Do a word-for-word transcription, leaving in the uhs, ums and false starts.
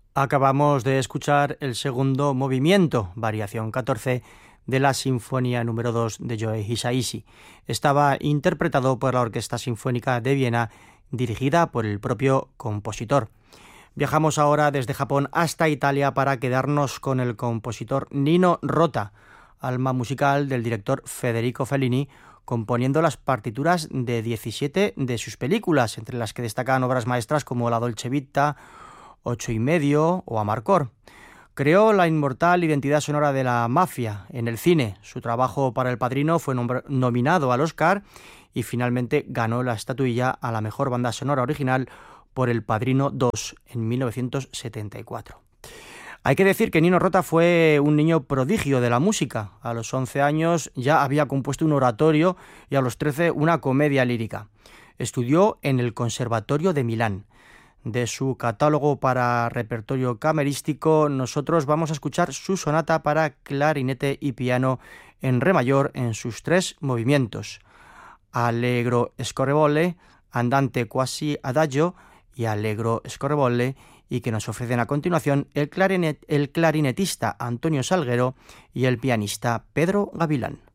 Acabamos de escuchar el segundo movimiento, variación catorce, de la Sinfonía número dos de Joe Hisaishi. Estaba interpretado por la Orquesta Sinfónica de Viena, dirigida por el propio compositor. Viajamos ahora desde Japón hasta Italia para quedarnos con el compositor Nino Rota, alma musical del director Federico Fellini, componiendo las partituras de diecisiete de sus películas, entre las que destacan obras maestras como La Dolce Vita, Ocho y medio o Amarcord. Creó la inmortal identidad sonora de la mafia en el cine. Su trabajo para El Padrino fue nominado al Oscar y finalmente ganó la estatuilla a la mejor banda sonora original por El Padrino dos en mil novecientos setenta y cuatro. Hay que decir que Nino Rota fue un niño prodigio de la música. A los once años ya había compuesto un oratorio y a los trece una comedia lírica. Estudió en el Conservatorio de Milán. De su catálogo para repertorio camerístico, nosotros vamos a escuchar su sonata para clarinete y piano en re mayor en sus tres movimientos: Allegro scorrevole, Andante quasi adagio y Allegro scorrevole, y que nos ofrecen a continuación el, clarinet, el clarinetista Antonio Salguero y el pianista Pedro Gavilán.